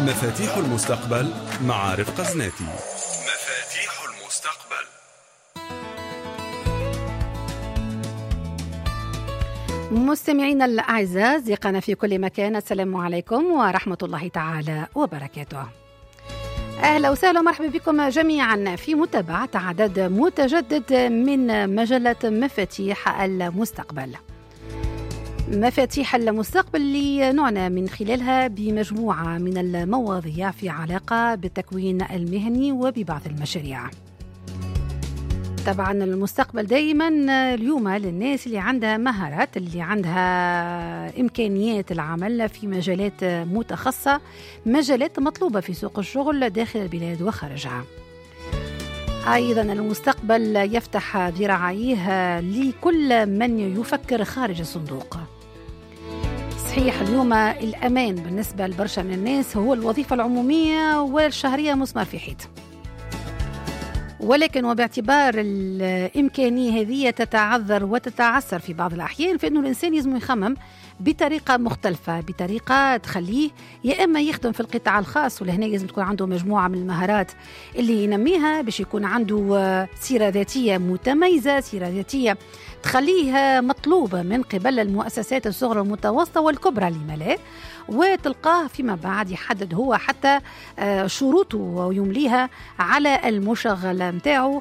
مفاتيح المستقبل مع رفقة زناتي. مفاتيح المستقبل. مستمعينا الأعزاء، أصدقائنا في كل مكان، السلام عليكم ورحمة الله تعالى وبركاته. أهلا وسهلا ومرحبا بكم جميعا في متابعة عدد متجدد من مجلة مفاتيح المستقبل. مفاتيح المستقبل اللي نعنى من خلالها بمجموعة من المواضيع في علاقة بالتكوين المهني وببعض المشاريع. طبعا المستقبل دائما اليوم للناس اللي عندها مهارات، اللي عندها إمكانيات العمل في مجالات متخصصة، مجالات مطلوبة في سوق الشغل داخل البلاد وخارجها. أيضا المستقبل يفتح ذراعيه لكل من يفكر خارج الصندوق. صحيح اليوم الأمان بالنسبة لبرشا من الناس هو الوظيفة العمومية والشهرية مسمار في حيط، ولكن وباعتبار الإمكانية هذه تتعذر وتتعسر في بعض الأحيان، فإنه الإنسان لازم يخمم بطريقة مختلفة، بطريقة تخليه يا إما يخدم في القطاع الخاص، ولهنا لازم تكون عنده مجموعة من المهارات اللي ينميها باش يكون عنده سيرة ذاتية متميزة، سيرة ذاتية تخليه مطلوبة من قبل المؤسسات الصغرى والمتوسطة والكبرى لما، وتلقاه فيما بعد يحدد هو حتى شروطه ويمليها على المشغل متاعه،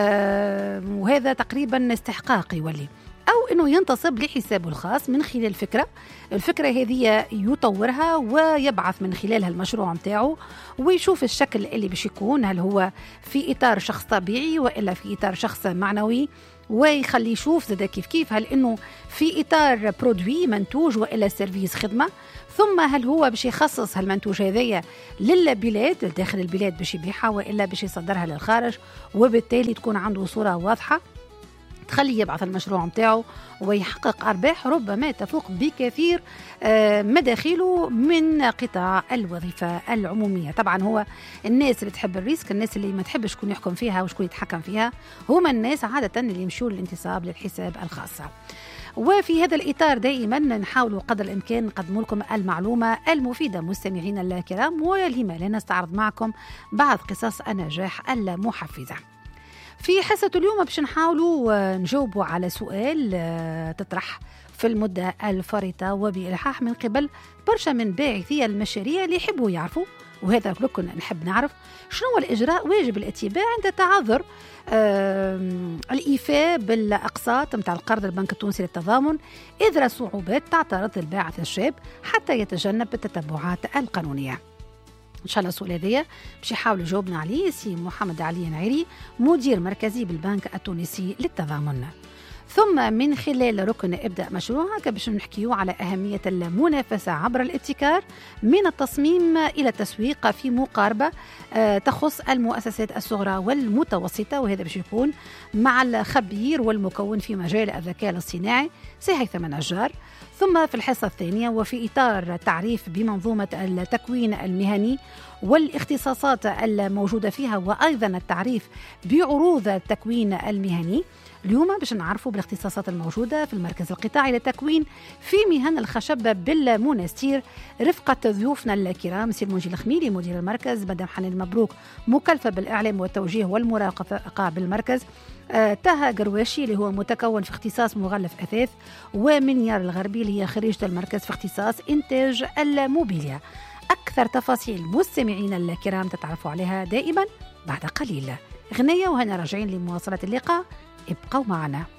وهذا تقريبا استحقاق يولي، أو أنه ينتصب لحسابه الخاص من خلال الفكرة هذه يطورها ويبعث من خلالها المشروع متاعه، ويشوف الشكل اللي باش يكون، هل هو في إطار شخص طبيعي وإلا في إطار شخص معنوي، ويخلي يشوف زاد كيف هل إنه في إطار برودوي منتوج وإلا سيرفيس خدمة، ثم هل هو باش يخصص هالمنتوج هذايا للبلاد داخل البلاد باش يبيعها وإلا باش يصدرها للخارج، وبالتالي تكون عنده صورة واضحة تخليه يبعث المشروع متاعه ويحقق أرباح ربما تفوق بكثير مداخله من قطاع الوظيفة العمومية. طبعا هو الناس اللي تحب الريسك، الناس اللي ما تحبش شكون يحكم فيها وشكون يتحكم فيها، هما الناس عادة اللي يمشوا للانتصاب للحساب الخاصة. وفي هذا الإطار دائما نحاول قدر الإمكان نقدم لكم المعلومة المفيدة مستمعين الكرام، ولما لا نستعرض معكم بعض قصص النجاح المحفزة. في حصة اليوم باش نحاولوا نجاوبوا على سؤال تطرح في المدة الفارطة وبإلحاح من قبل برشا من باعثي المشاريع اللي يحبوا يعرفوا، وهذا كلكم نحب نعرف شنو هو الإجراء واجب الاتباع عند تعذر الإيفاء بالأقساط متاع القرض البنك التونسي للتضامن، إذا صعوبات تعترض الباعث الشاب حتى يتجنب التتبعات القانونية. إن شاء الله السؤال هذا باش يحاول يجاوبنا عليه سي محمد علي نعيري، مدير مركزي بالبنك التونسي للتضامن. ثم من خلال ركن ابدأ مشروعك باش نحكيو على أهمية المنافسة عبر الابتكار من التصميم إلى التسويق في مقاربة تخص المؤسسات الصغرى والمتوسطة، وهذا باش يكون مع الخبير والمكون في مجال الذكاء الاصطناعي سي هيثم النجار. ثم في الحصة الثانية وفي إطار تعريف بمنظومة التكوين المهني والاختصاصات الموجودة فيها، وأيضا التعريف بعروض التكوين المهني، اليوم باش نعرفوا بالاختصاصات الموجودة في المركز القطاعي للتكوين في مهن الخشب بالمنستير، رفقة ضيوفنا الكرام سي المنجي الخميلي مدير المركز، مدام حنان مبروك مكلفة بالإعلام والتوجيه والمراقبة بالمركز، تاها قرواشي اللي هو متكون في اختصاص مغلف أثاث، ومنيار الغربي اللي هي خريجة المركز في اختصاص إنتاج الموبيليا. أكثر تفاصيل مستمعين الكرام تتعرفوا عليها دائما بعد قليل. غنية وهنا راجعين لمواصلة اللقاء، ابقوا معنا.